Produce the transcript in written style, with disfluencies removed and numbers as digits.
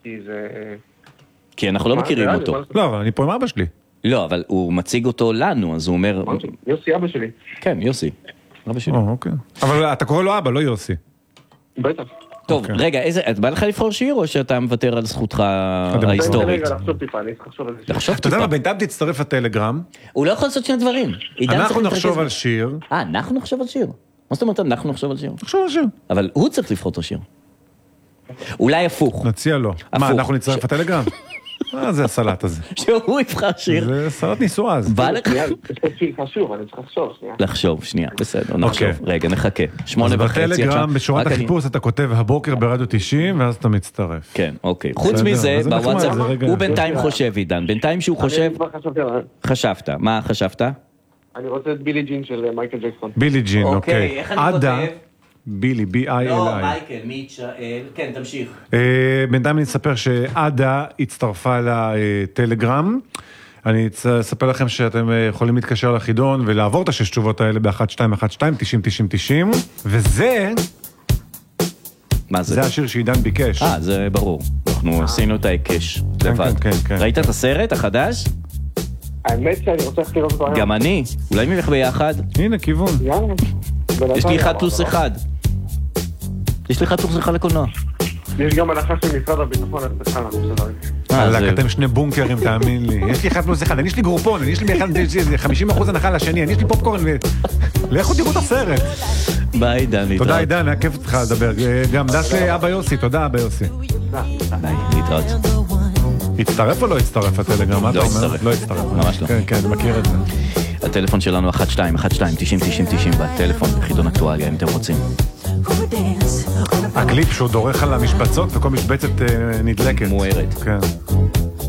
כי זה... כי אנחנו לא מכירים אותו. לא, אבל אני פה עם אבא שלי. לא, אבל הוא מציג אותו לנו, אז הוא אומר... יוסי, אבא שלי. כן, יוסי. אבא שלי. אוקיי. אבל אתה קורא לו אבא, לא יוסי. בטח. טוב, רגע, את בא לך לבחור שיר, או שאתה מוותר על זכותך ההיסטורית? רגע, לחשוב טיפה, אני אתחשוב על זה. לחשוב אתה יודע טיפה. מה, בינתיים תצטרף לטלגרם. הוא לא יכול לעשות שני דברים. אנחנו נחשוב על שיר. אנחנו נחשוב על שיר. מה זאת אומרת, אנחנו נחשוב על שיר? נחשוב על שיר. אבל הוא צריך לבחור את השיר. אולי הפוך. נציע לו. מה, אנחנו נצטרף לטלגרם? מה זה הסלט הזה? שהוא יבחר שיר. זה סלט ניסועז. בא לך? יש פה שיר חשוב, אני צריך לחשוב, שנייה. לחשוב, שנייה, בסדר, נחשוב. רגע, נחכה. 8:30 אז עכשיו. בטלגרם, בשורת רק אני- החיפוש, אתה כותב הבוקר ברדיו 90, ואז אתה מצטרף. כן, אוקיי. חוץ בסדר, מזה, אז זה נחמד, בוואטסאפ, זה רגע- הוא בינתיים חושב, עידן. בינתיים שהוא חושב, אני כבר חשבתי על... חשבת. מה חשבת? אני רוצה את בילי ג'ין של מייקל ג'קסון. בילי ג'ין, אוקיי, אוקיי. איך אני עדה, כותב? בילי, B-I-L-I. מייקל, מיטשאל. כן, תמשיך. בינתיים אני אספר שעדה הצטרפה לטלגרם. אני אספר לכם שאתם יכולים להתקשר לחידון ולעבור את 6 תשובות האלה ב-1212-90-90-90, וזה... מה זה? זה השיר שעידן ביקש. זה ברור. אנחנו עשינו את ההיקש לבד. כן, כן. ראית את הסרט החדש? האמת שאני רוצה לראות אותו היום. גם אני. אולי נלך ביחד? הנה, כיוון. יאללה. יש לי 1+1. יש לי 1+1 לקולנוע. יש גם הנחה של משרד הביטחון, אז בכלל אנחנו מסודרים. אללה, אתם שני בונקרים, תאמין לי. יש לי 1+1, אני יש לי גרופון, יש לי 50% הנחה לשני, אני יש לי פופקורן, לכו תראו את הסרט. ביי, עידן, להתראות. תודה, עידן, היה כיף איתך לדבר. גם דש לאבא יוסי, תודה, אבא יוסי. ביי, להתראות. הצטרף או לא הצטרף הטלגרם? מה אתה אומר? הצטרף. לא הצטרף. ממש לא. כן, כן, אני מכיר את זה. הטלפון שלנו 12-12-90-90-90 בטלפון, בחידון אקטואליה, אם אתם רוצים. הקליפ שהוא דורך על המשבצות וכל משבצת נדלקת. מוארת. כן.